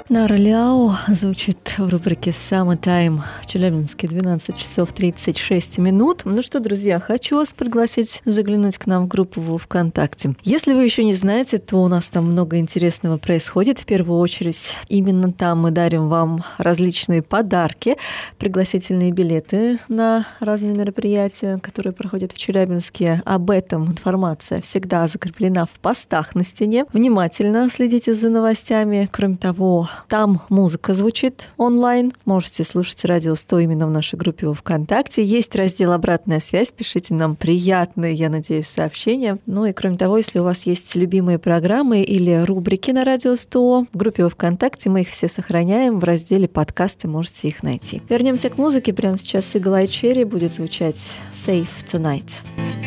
Нара Ляо звучит в рубрике «Summertime» в Челябинске 12 часов 36 минут. Ну что, друзья, хочу вас пригласить заглянуть к нам в группу во ВКонтакте. Если вы еще не знаете, то у нас там много интересного происходит. В первую очередь, именно там мы дарим вам различные подарки, пригласительные билеты на разные мероприятия, которые проходят в Челябинске. Об этом информация всегда закреплена в постах на стене. Внимательно следите за новостями. Кроме того, там музыка звучит онлайн. Можете слушать Радио 100 именно в нашей группе во ВКонтакте. Есть раздел «Обратная связь». Пишите нам приятные, я надеюсь, сообщения. Ну и кроме того, если у вас есть любимые программы или рубрики на Радио 100, в группе во ВКонтакте мы их все сохраняем. В разделе «Подкасты» можете их найти. Вернемся к музыке. Прямо сейчас Eagle Eye Cherry будет звучать «Safe Tonight».